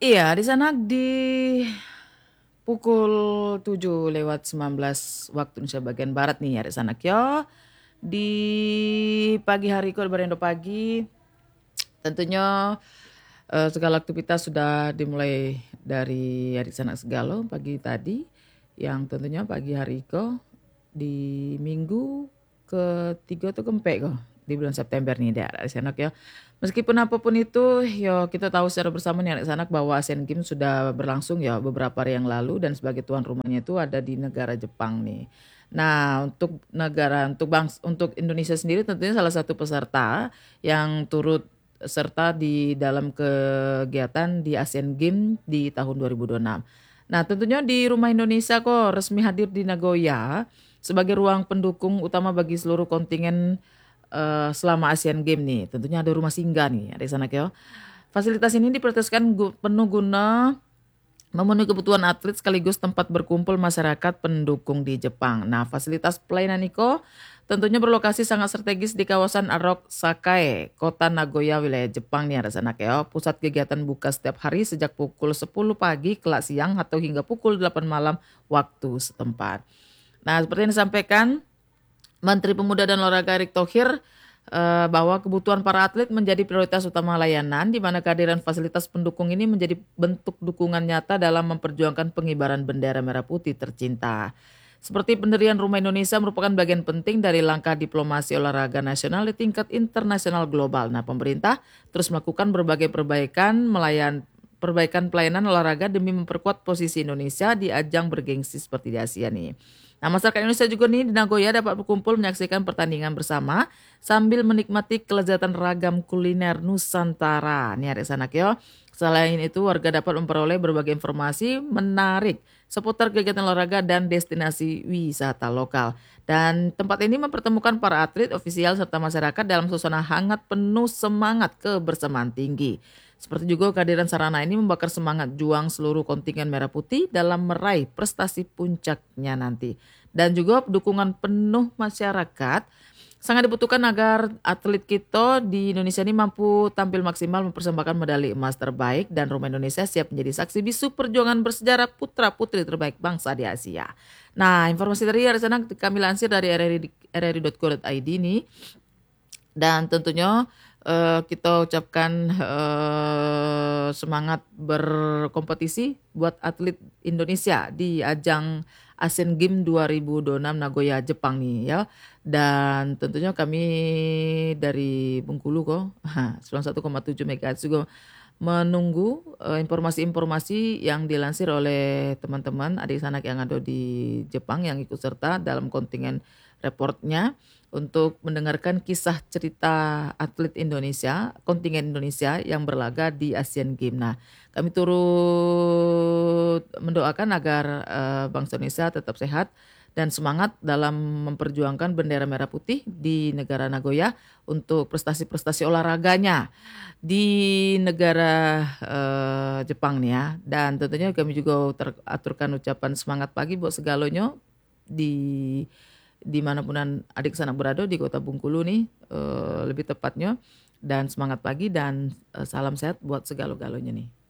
Iya, di sana di pukul 7:19 waktu Indonesia bagian barat nih ya di sana kyo. Di pagi hari ko berendo pagi tentunya segala aktivitas sudah dimulai dari hari sana segala pagi tadi yang tentunya pagi hari ko di minggu ketiga atau keempat kok di bulan September nih di sana ya. Meskipun apapun itu, ya kita tahu secara bersama nih anak sanak bahwa Asian Games sudah berlangsung ya beberapa hari yang lalu dan sebagai tuan rumahnya itu ada di negara Jepang nih. Nah, untuk Indonesia sendiri tentunya salah satu peserta yang turut serta di dalam kegiatan di Asian Games di tahun 2026. Nah, tentunya di Rumah Indonesia kok resmi hadir di Nagoya sebagai ruang pendukung utama bagi seluruh kontingen selama Asian Games nih. Tentunya ada rumah singgah nih di sana Kyo. Fasilitas ini diprioritaskan penuh guna memenuhi kebutuhan atlet sekaligus tempat berkumpul masyarakat pendukung di Jepang. Nah, fasilitas pelayanan Niko tentunya berlokasi sangat strategis di kawasan Arok Sakae, kota Nagoya, wilayah Jepang nih ada sana Kyo. Pusat kegiatan buka setiap hari sejak pukul 10 pagi, kelak siang atau hingga pukul 8 malam waktu setempat. Nah, seperti yang disampaikan Menteri Pemuda dan Olahraga Erick Thohir bahwa kebutuhan para atlet menjadi prioritas utama layanan, di mana kehadiran fasilitas pendukung ini menjadi bentuk dukungan nyata dalam memperjuangkan pengibaran bendera merah putih tercinta. Seperti pendirian Rumah Indonesia merupakan bagian penting dari langkah diplomasi olahraga nasional di tingkat internasional global. Nah, pemerintah terus melakukan berbagai perbaikan pelayanan olahraga demi memperkuat posisi Indonesia di ajang bergengsi seperti di Asia nih. Nah, masyarakat Indonesia juga nih di Nagoya dapat berkumpul menyaksikan pertandingan bersama sambil menikmati kelezatan ragam kuliner Nusantara. Nih ada sana Kyo. Selain itu, warga dapat memperoleh berbagai informasi menarik seputar kegiatan olahraga dan destinasi wisata lokal. Dan tempat ini mempertemukan para atlet, ofisial, serta masyarakat dalam suasana hangat penuh semangat kebersamaan tinggi. Seperti juga kehadiran sarana ini membakar semangat juang seluruh kontingen merah putih dalam meraih prestasi puncaknya nanti. Dan juga dukungan penuh masyarakat sangat dibutuhkan agar atlet kita di Indonesia ini mampu tampil maksimal mempersembahkan medali emas terbaik dan Rumah Indonesia siap menjadi saksi bisu perjuangan bersejarah putra-putri terbaik bangsa di Asia. Nah, informasi dari sana kami lansir dari rri.co.id nih. Dan tentunya kita ucapkan semangat berkompetisi buat atlet Indonesia di ajang Asian Games 2026 Nagoya, Jepang nih ya. Dan tentunya kami dari Bengkulu kok 91,7 MHz juga menunggu informasi-informasi yang dilansir oleh teman-teman adik sanak yang ada di Jepang yang ikut serta dalam kontingen reportnya untuk mendengarkan kisah cerita atlet Indonesia, kontingen Indonesia yang berlaga di Asian Games. Nah, kami turut mendoakan agar bangsa Indonesia tetap sehat dan semangat dalam memperjuangkan bendera merah putih di negara Nagoya untuk prestasi-prestasi olahraganya di negara Jepang nih ya. Dan tentunya kami juga teraturkan ucapan semangat pagi buat segalanya di dimanapun adik sanak berada di kota Bengkulu nih lebih tepatnya, dan semangat pagi dan salam sehat buat segala-galanya nih.